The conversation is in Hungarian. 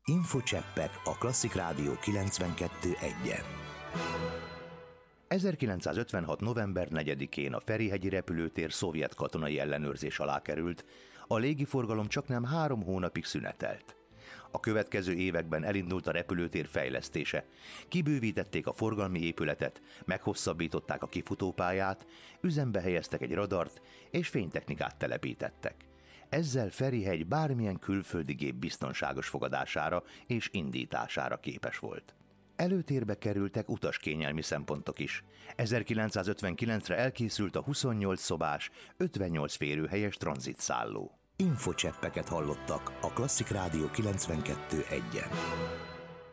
Infocseppek a Klasszik Rádió 92.1-en. 1956. november 4-én a Ferihegyi repülőtér szovjet katonai ellenőrzés alá került, a légiforgalom csaknem 3 hónapig szünetelt. A következő években elindult a repülőtér fejlesztése. Kibővítették a forgalmi épületet, meghosszabbították a kifutópályát, üzembe helyeztek egy radart és fénytechnikát telepítettek. Ezzel Ferihegy bármilyen külföldi gép biztonságos fogadására és indítására képes volt. Előtérbe kerültek utaskényelmi szempontok is. 1959-re elkészült a 28 szobás, 58 férőhelyes tranzitszálló. Infocseppeket hallottak a Klasszik Rádió 92.1-en.